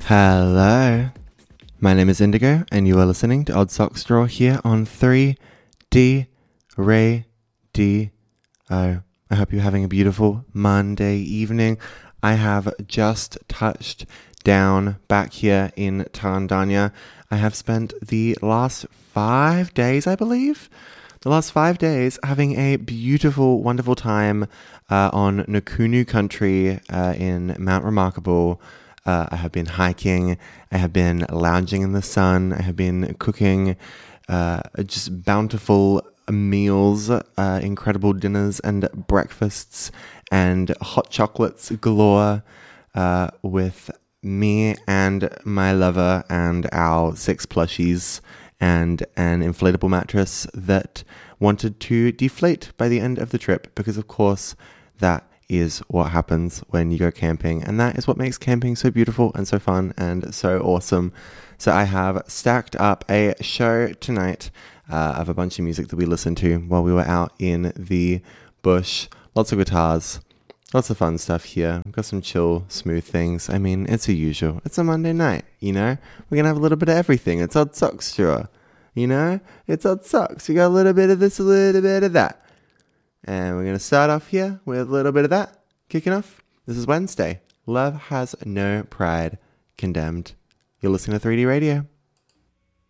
Hello, my name is Indigo and you are listening to Odd Sock Straw here on 3D Radio. I hope you're having a beautiful Monday evening. I have just touched down back here in Tanzania. I have spent the last 5 days, I believe, having a beautiful, wonderful time on Nakunu country in Mount Remarkable. I have been hiking, I have been lounging in the sun, I have been cooking just bountiful meals, incredible dinners and breakfasts, and hot chocolates galore with me and my lover and our 6 plushies and an inflatable mattress that wanted to deflate by the end of the trip, because of course that is what happens when you go camping, and that is what makes camping so beautiful and so fun and so awesome. So I have stacked up a show tonight of a bunch of music that we listened to while we were out in the bush. Lots of guitars, lots of fun stuff here. We've got some chill, smooth things. I mean, it's the usual. It's a Monday night, you know? We're gonna have a little bit of everything. It's Odd Socks Straw, you know? It's Odd Socks. We got a little bit of this, a little bit of that. And we're going to start off here with a little bit of that. Kicking off, this is Wednesday. Love Has No Pride, Condemned. You're listening to 3D Radio.